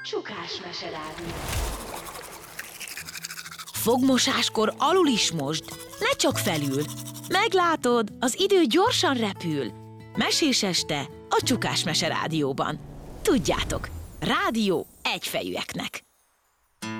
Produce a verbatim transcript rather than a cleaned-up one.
Csukás meserádió. Fogmosáskor alul is mosd, ne csak felül. Meglátod, az idő gyorsan repül. Mesés este a Csukás meserádióban. Tudjátok, rádió egyfejűeknek.